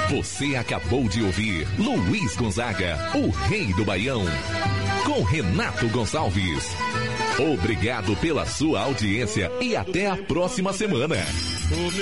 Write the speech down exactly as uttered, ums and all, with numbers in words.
Você acabou de ouvir Luiz Gonzaga, o Rei do Baião, com Renato Gonçalves. Obrigado pela sua audiência e até a próxima semana.